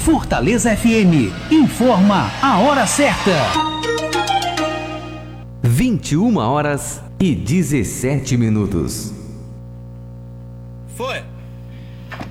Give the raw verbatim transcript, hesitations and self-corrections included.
Fortaleza F M informa a hora certa. vinte e uma horas e dezessete minutos.